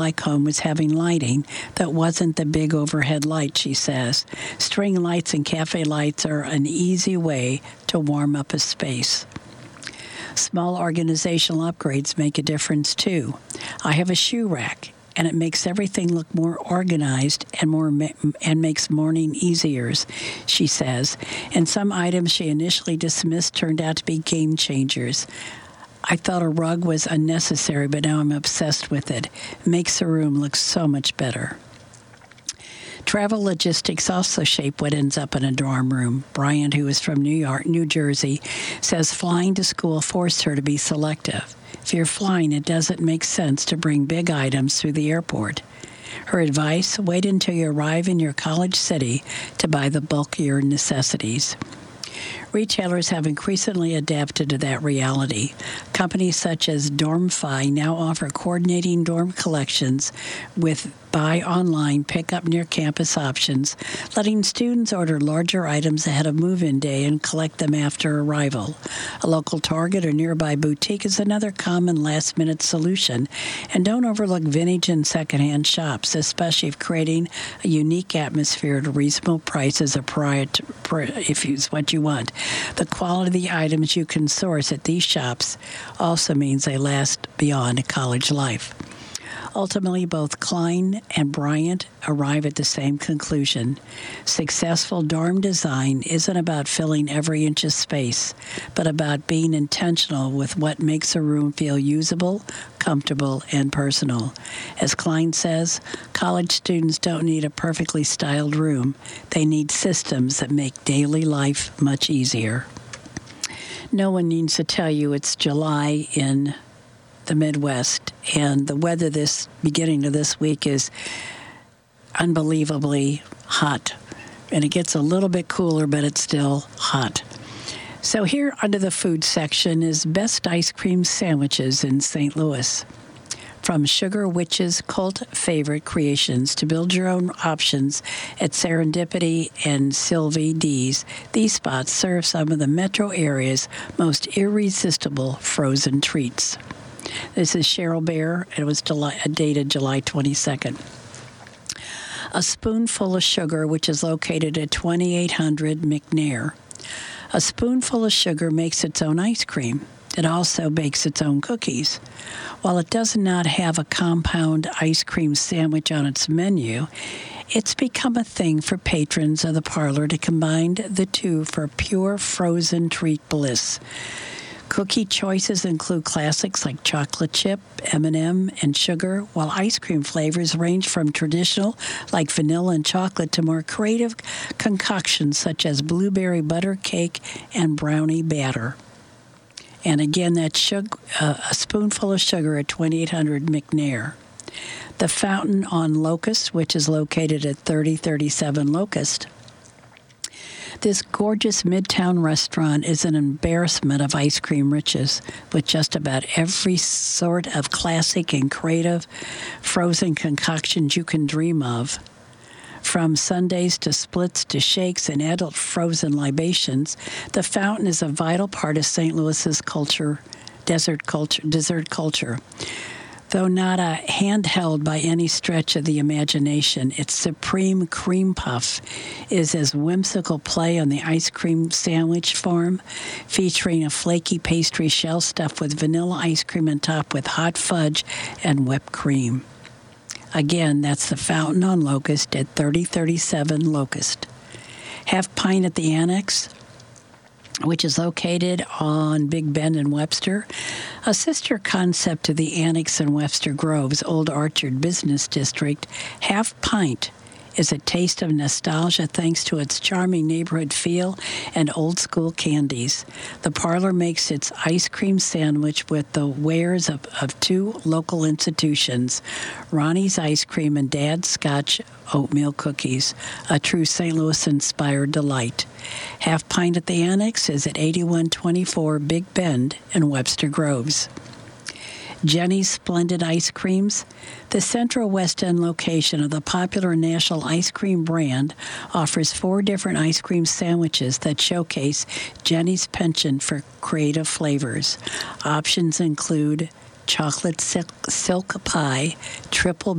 like home was having lighting that wasn't the big overhead light, she says. String lights and cafe lights are an easy way to warm up a space. Small organizational upgrades make a difference too. I have a shoe rack, and it makes everything look more organized and makes mourning easier, she says. And some items she initially dismissed turned out to be game changers. I thought a rug was unnecessary, but now I'm obsessed with it. It makes the room look so much better. Travel logistics also shape what ends up in a dorm room. Bryant, who is from New Jersey, says flying to school forced her to be selective. If you're flying, it doesn't make sense to bring big items through the airport. Her advice, wait until you arrive in your college city to buy the bulkier necessities. Retailers have increasingly adapted to that reality. Companies such as DormFi now offer coordinating dorm collections with buy online, pick up near campus options, letting students order larger items ahead of move-in day and collect them after arrival. A local Target or nearby boutique is another common last-minute solution. And don't overlook vintage and secondhand shops, especially if creating a unique atmosphere at reasonable prices if it's what you want. The quality of the items you can source at these shops also means they last beyond college life. Ultimately, both Klein and Bryant arrive at the same conclusion. Successful dorm design isn't about filling every inch of space, but about being intentional with what makes a room feel usable, comfortable, and personal. As Klein says, college students don't need a perfectly styled room. They need systems that make daily life much easier. No one needs to tell you it's July in the Midwest, and the weather this beginning of this week is unbelievably hot. And it gets a little bit cooler, but it's still hot. So here under the food section is best ice cream sandwiches in St. Louis. From Sugar Witch's cult favorite creations to build your own options at Serendipity and Sylvie D's, these spots serve some of the metro area's most irresistible frozen treats. This is Cheryl Bear. It was dated July 22nd. A Spoonful of Sugar, which is located at 2800 McNair. A spoonful of sugar makes its own ice cream. It also bakes its own cookies. While it does not have a compound ice cream sandwich on its menu, it's become a thing for patrons of the parlor to combine the two for pure frozen treat bliss. Cookie choices include classics like chocolate chip, M&M, and sugar, while ice cream flavors range from traditional, like vanilla and chocolate, to more creative concoctions such as blueberry butter cake and brownie batter. And again, that's a spoonful of sugar at 2800 McNair. The Fountain on Locust, which is located at 3037 Locust. This gorgeous midtown restaurant is an embarrassment of ice cream riches, with just about every sort of classic and creative frozen concoctions you can dream of. From sundaes to splits to shakes and adult frozen libations, the Fountain is a vital part of St. Louis's dessert culture. Though not a handheld by any stretch of the imagination, its supreme cream puff is as whimsical play on the ice cream sandwich form, featuring a flaky pastry shell stuffed with vanilla ice cream and topped with hot fudge and whipped cream. Again, that's the Fountain on Locust at 3037 Locust. Half Pint at the Annex, which is located on Big Bend and Webster, a sister concept to the Annex and Webster Grove's Old Orchard Business District. Half Pint is a taste of nostalgia thanks to its charming neighborhood feel and old-school candies. The parlor makes its ice cream sandwich with the wares of two local institutions, Ronnie's Ice Cream and Dad's Scotch Oatmeal Cookies, a true St. Louis-inspired delight. Half Pint at the Annex is at 8124 Big Bend and Webster Groves. Jenny's Splendid Ice Creams. The Central West End location of the popular national ice cream brand offers 4 different ice cream sandwiches that showcase Jenny's penchant for creative flavors. Options include chocolate silk pie, triple